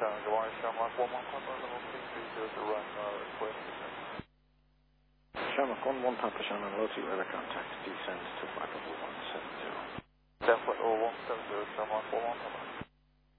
Good morning, Shamrock 11, level 330 to run request descent. Shamrock 11, Papa Shannon, low 2 radar contact, descends to 50170. 10.0170, Shamrock 11,